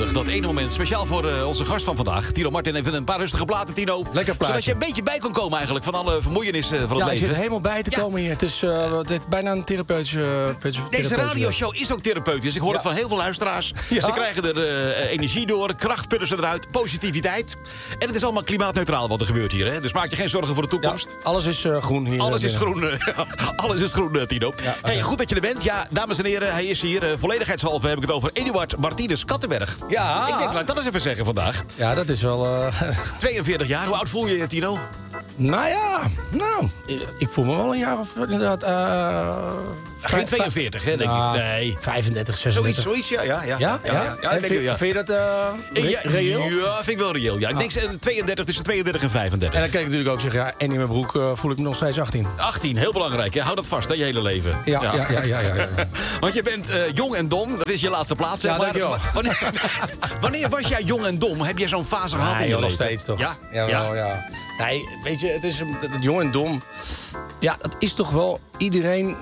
aangekondigd. Dat ene moment speciaal voor onze gast van vandaag. Tino Martin, even een paar rustige platen, Tino. Lekker plaatje. Zodat je een beetje bij kon komen eigenlijk van alle vermoeienissen van het Ja, ik leven. zit er helemaal bij te komen hier. Het heeft bijna een therapeutische... Deze radioshow is ook therapeutisch. Ik hoor het van heel veel luisteraars. Ja? Ze krijgen er energie door, kracht putten ze eruit, positiviteit. En het is allemaal klimaatneutraal wat er gebeurt hier. Hè? Dus maak je geen zorgen voor de toekomst. Ja, alles is groen hier. Alles is groen, alles is groen, Tino. Ja, Hey, goed dat je er bent. Ja, dames en heren, hij is hier. Volledigheidshalve heb ik het over Eduard Martinez Kattenberg. Ja. Ik denk, laat ik dat eens even zeggen vandaag. Ja, dat is wel... 42 jaar, hoe oud voel je je, Tino? Nou ja, ik voel me wel een jaar of inderdaad... Geen 42, hè, denk ik. Nee. 35, 36. Zoiets, ja. Ja, En ik denk, ja. vind je dat reëel? Ja, vind ik wel reëel. Ja. Ik denk 32, tussen 32 en 35. En dan kan ik natuurlijk ook zeggen, ja, en in mijn broek voel ik me nog steeds 18. 18, heel belangrijk. Hè? Hou dat vast, hè, je hele leven. Ja. Want je bent jong en dom, dat is je laatste plaats. Zeg Ja, maar. dankjewel. Wanneer was jij jong en dom? Heb jij zo'n fase gehad in je nog leven? steeds toch? Ja? Ja. Nee, weet je, het is het jong en dom. Ja, dat is toch wel iedereen...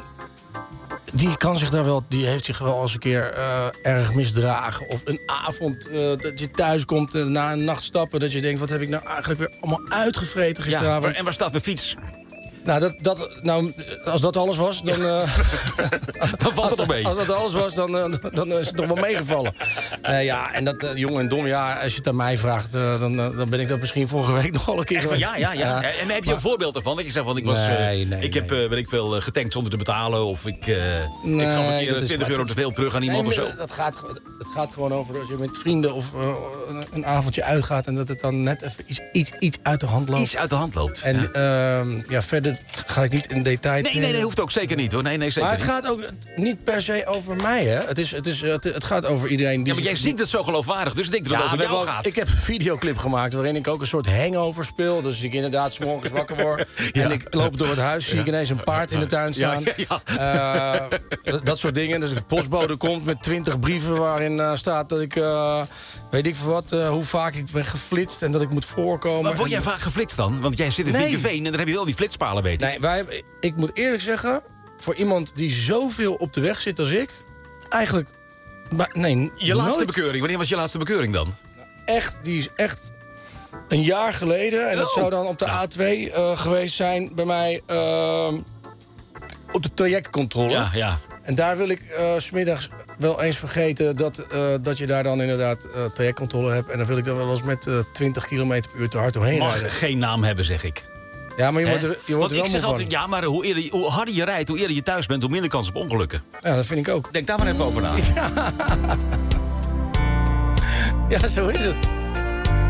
Die heeft zich wel eens een keer erg misdragen. Of een avond dat je thuis komt na een nacht stappen... dat je denkt, wat heb ik nou eigenlijk weer allemaal uitgevreten gisteravond. En waar staat mijn fiets? Nou, als dat alles was, dan... Dan valt het nog mee. Als dat alles was, dan is het nog wel meegevallen. Ja, en dat jong en dom, ja, als je het aan mij vraagt... dan ben ik dat misschien vorige week nog al een keer geweest. Ja. En heb je een voorbeeld ervan? Dat je zegt, van, ik was, ik heb weet ik veel, getankt zonder te betalen... of ik gaf een keer 20 euro te veel terug aan iemand of zo. Het gaat gewoon over als je met vrienden of een avondje uitgaat... en dat het dan net even iets uit de hand loopt. Iets uit de hand loopt. En verder ga ik niet in detail... Nee, hoeft ook zeker niet, hoor. Nee, zeker maar het niet. gaat ook niet per se over mij, hè. Het gaat over iedereen... Ja, maar jij zingt het zo geloofwaardig, dus ik denk dat het over jou gaat. Ik heb een videoclip gemaakt waarin ik ook een soort hangover speel. Dus ik inderdaad 's morgens wakker word. Ja. En ik loop door het huis, zie ik ineens een paard in de tuin staan. Dat soort dingen. Dus de postbode komt met 20 brieven waarin staat dat ik... weet ik veel wat, hoe vaak ik ben geflitst en dat ik moet voorkomen. Maar word jij vaak geflitst dan? Want jij zit in Vinkeveen en dan heb je wel die flitspalen, weet ik. Nee, ik moet eerlijk zeggen... voor iemand die zoveel op de weg zit als ik... eigenlijk... Je laatste bekeuring, wanneer was je laatste bekeuring dan? Die is echt een jaar geleden. En dat zou dan op de A2 geweest zijn bij mij... op de trajectcontrole. Ja. En daar wil ik 's middags wel eens vergeten... dat je daar dan inderdaad trajectcontrole hebt. En dan wil ik dan wel eens met 20 km per uur te hard omheen rijden. Mag geen naam hebben, zeg ik. Ja, maar je wordt er wel Want ik zeg moe altijd, ja, maar hoe harder je rijdt, hoe eerder je thuis bent... hoe minder kans op ongelukken. Ja, dat vind ik ook. Denk daar maar even over na. Ja, zo is het.